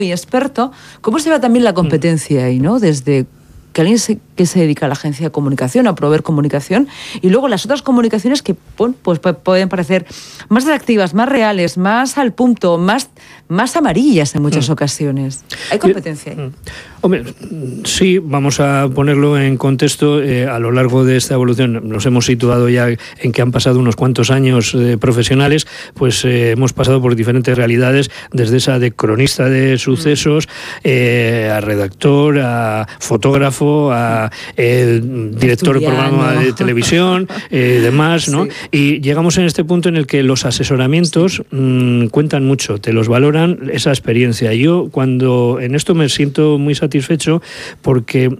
experto, ¿cómo se ve también la competencia ahí, ¿no? Desde que alguien que se dedica a la agencia de comunicación, a proveer comunicación, y luego las otras comunicaciones que pues pueden parecer más atractivas, más reales, más al punto, más amarillas en muchas ocasiones. ¿Hay competencia ahí? Hombre, sí, vamos a ponerlo en contexto. A lo largo de esta evolución nos hemos situado ya en que han pasado unos cuantos años profesionales, pues hemos pasado por diferentes realidades, desde esa de cronista de sucesos, a redactor, a fotógrafo, a director de programa de televisión, demás, ¿no? Sí. Y llegamos en este punto en el que los asesoramientos cuentan mucho, te los valoran esa experiencia. Yo en esto me siento muy satisfecho porque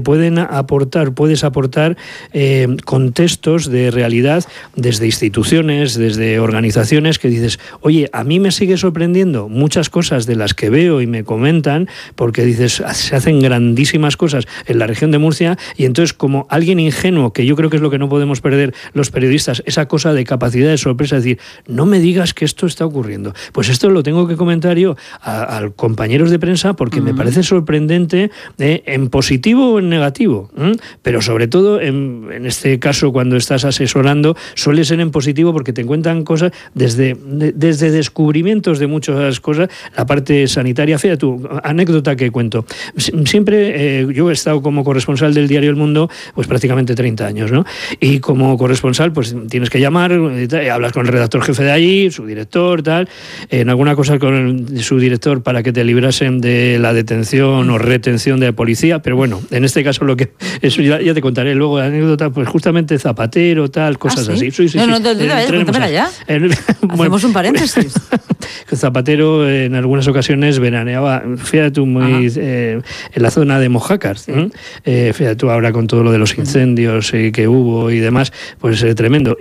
puedes aportar contextos de realidad desde instituciones, desde organizaciones que dices, oye, a mí me sigue sorprendiendo muchas cosas de las que veo y me comentan, porque dices, se hacen grandísimas cosas en la región de Murcia, y entonces como alguien ingenuo, que yo creo que es lo que no podemos perder los periodistas, esa cosa de capacidad de sorpresa, es decir, no me digas que esto está ocurriendo. Pues esto lo tengo que comentar yo a compañeros de prensa porque me parece sorprendente, en positivo o en negativo, pero sobre todo en este caso cuando estás asesorando suele ser en positivo porque te cuentan cosas desde descubrimientos de muchas cosas, la parte sanitaria. Fíjate tú, anécdota que cuento. Siempre yo he estado como corresponsal del diario El Mundo pues prácticamente 30 años, ¿no? Y como corresponsal pues tienes que llamar, hablas con el redactor jefe de allí, su director, tal, en alguna cosa con su director para que te librasen de la detención o retención de la policía, pero bueno, en este caso eso ya te contaré luego la anécdota, pues justamente Zapatero, tal, cosas así. Sí, Cuéntamela ya. Hacemos un paréntesis. Zapatero en algunas ocasiones veraneaba, fíjate tú, en la zona de Mojácar. Sí. Fíjate tú ahora con todo lo de los incendios que hubo y demás, pues tremendo.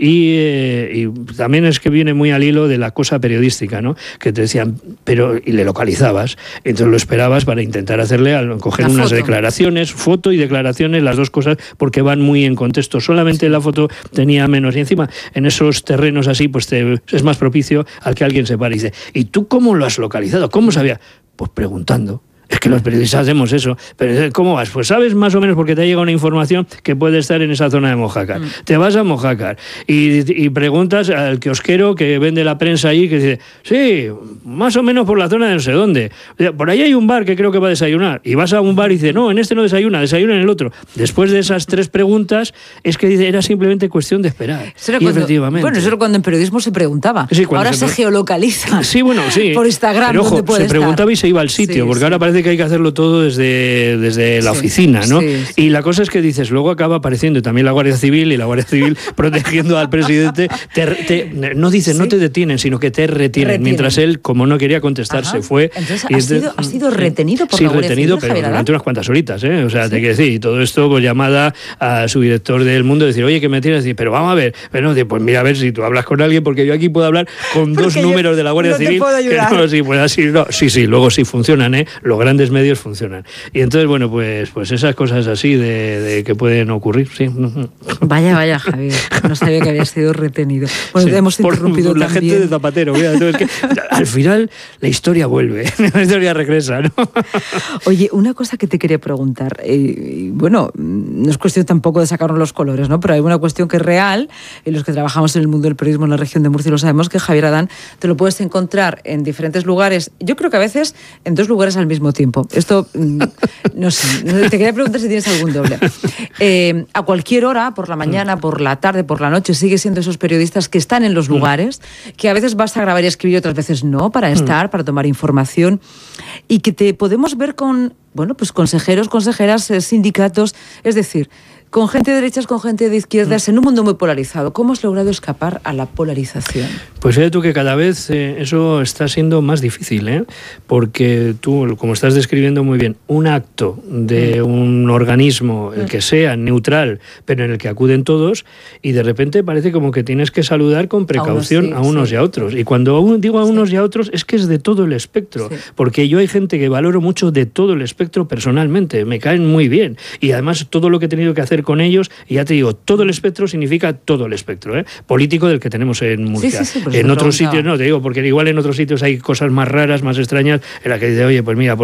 Y también es que viene muy al hilo de la cosa periodística, ¿no? Que te decían, y le localizabas, entonces lo esperabas para intentar coger unas declaraciones, foto y declaraciones, las dos cosas, porque van muy en contexto. Solamente la foto tenía menos, y encima en esos terrenos así, pues es más propicio al que alguien se pare y dice, ¿y tú cómo lo has localizado? ¿Cómo sabía? Pues preguntando. Es que los periodistas hacemos eso. Pero ¿cómo vas? Pues sabes más o menos porque te ha llegado una información que puede estar en esa zona de Mojácar. Te vas a Mojácar y preguntas al kiosquero que vende la prensa allí, que dice, sí, más o menos por la zona de no sé dónde. Por ahí hay un bar que creo que va a desayunar. Y vas a un bar y dice, no, en este no desayuna en el otro. Después de esas 3 preguntas, es que dice, era simplemente cuestión de esperar. Efectivamente. Bueno, eso era cuando en periodismo se preguntaba. Sí, ahora se geolocaliza. Sí, bueno, sí. Por Instagram. Pero ojo, se preguntaba y se iba al sitio, porque ahora parece que hay que hacerlo todo desde la oficina, ¿no? Sí. Y la cosa es que dices, luego acaba apareciendo también la Guardia Civil, y la Guardia Civil protegiendo al presidente, no dicen, no te detienen, sino que te retienen. Mientras él, como no quería contestar, se fue. Entonces, ¿ha sido retenido por la Guardia Civil? Sí, retenido, pero durante unas cuantas horitas, ¿eh? O sea, te quiero decir, y todo esto, pues llamada a su director del Mundo, decir, oye, que me tienes, decir, pero vamos a ver, pues mira, a ver si tú hablas con alguien, porque yo aquí puedo hablar con 2 números de la Guardia Civil. Sí, luego sí funcionan, ¿eh? Los grandes medios funcionan. Y entonces, bueno, pues esas cosas así de que pueden ocurrir, sí. Vaya, Javier, no sabía que había sido retenido. Bueno, sí, hemos interrumpido por la también. Gente de Zapatero, mira, es que al final la historia vuelve, la historia regresa, ¿no? Oye, una cosa que te quería preguntar, bueno, no es cuestión tampoco de sacarnos los colores, ¿no? Pero hay una cuestión que es real, y los que trabajamos en el mundo del periodismo en la región de Murcia lo sabemos, que Javier Adán te lo puedes encontrar en diferentes lugares, yo creo que a veces en 2 lugares al mismo tiempo. Esto, no sé, te quería preguntar si tienes algún doble. A cualquier hora, por la mañana, por la tarde, por la noche, sigue siendo esos periodistas que están en los lugares, que a veces vas a grabar y escribir y otras veces no, para estar, para tomar información, y que te podemos ver con, bueno, pues consejeros, consejeras, sindicatos, es decir, con gente de derechas, con gente de izquierdas, en un mundo muy polarizado. ¿Cómo has logrado escapar a la polarización? Pues fíjate tú que cada vez eso está siendo más difícil, ¿eh? Porque tú, como estás describiendo muy bien, un acto de un organismo, el que sea, neutral, pero en el que acuden todos, y de repente parece como que tienes que saludar con precaución a unos y a otros. Y cuando digo a unos y a otros, es que es de todo el espectro. Porque yo hay gente que valoro mucho de todo el espectro personalmente, me caen muy bien. Y además todo lo que he tenido que hacer hacer con ellos, y ya te digo, todo el espectro significa todo el espectro político del que tenemos en Murcia. Sí, en otros sitios, no, te digo, porque igual en otros sitios hay cosas más raras, más extrañas, en las que dice, oye, pues mira,